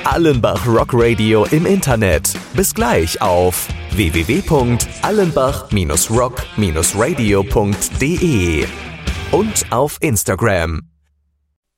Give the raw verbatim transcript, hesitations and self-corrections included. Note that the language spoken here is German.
Allenbach Rock Radio im Internet. Bis gleich auf w w w punkt allenbach Bindestrich rock Bindestrich radio punkt de und auf Instagram